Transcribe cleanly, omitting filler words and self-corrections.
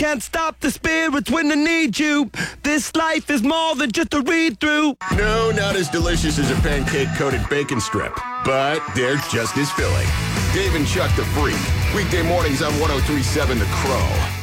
can't stop the spirits when I need you. This life is more than just a read-through. No, not as delicious as a pancake-coated bacon strip, but they're just as filling. Dave and Chuck the Freak, weekday mornings on 103.7 The Crow.